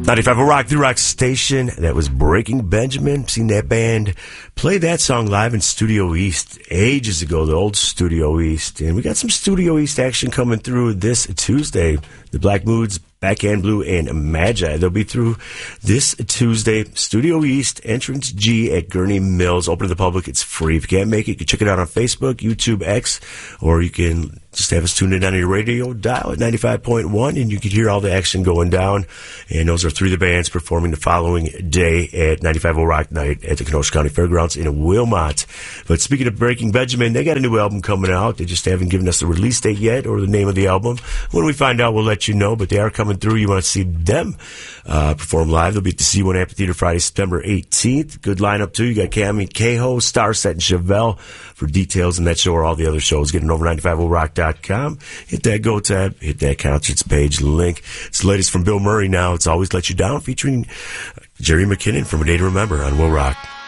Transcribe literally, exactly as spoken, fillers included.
ninety-five point oh Rock, the Rock Station. That was Breaking Benjamin. Seen that band play that song live in Studio East ages ago, the old Studio East. And we got some Studio East action coming through this Tuesday. The Black Moods, Backhand Blue, and Magi. They'll be through this Tuesday. Studio East, Entrance G at Gurney Mills. Open to the public. It's free. If you can't make it, you can check it out on Facebook, YouTube, X, or you can just have us tuned in on your radio dial at ninety-five point one, and you can hear all the action going down. And those are three of the bands performing the following day at ninety-five point oh Rock Night at the Kenosha County Fairgrounds in Wilmot. But speaking of Breaking Benjamin, they got a new album coming out. They just haven't given us the release date yet or the name of the album. When we find out, we'll let you know. But they are coming through. You want to see them uh, perform live. They'll be at the C one Amphitheater Friday, September eighteenth. Good lineup, too. You got Cammy Cahoe, Starset, and Chevelle. For details on that show or all the other shows, get it over ninety-five oh rock dot com. Hit that Go tab, hit that concerts page link. It's the latest from Bill Murray now. It's Always Let You Down, featuring Jerry McKinnon from A Day to Remember on Will Rock.